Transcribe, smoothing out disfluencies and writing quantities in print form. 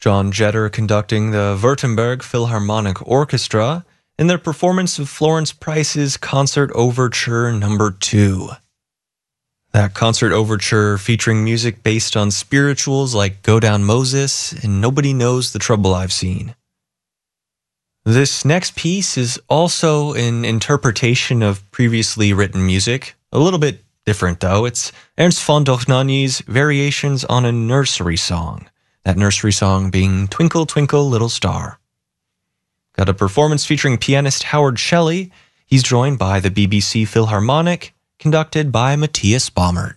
John Jetter conducting the Württemberg Philharmonic Orchestra in their performance of Florence Price's Concert Overture No. 2. That concert overture featuring music based on spirituals like Go Down Moses and Nobody Knows the Trouble I've Seen. This next piece is also an interpretation of previously written music, a little bit different though. It's Ernst von Dohnanyi's Variations on a Nursery Song, that nursery song being Twinkle Twinkle Little Star. Got a performance featuring pianist Howard Shelley. He's joined by the BBC Philharmonic, conducted by Matthias Baumert.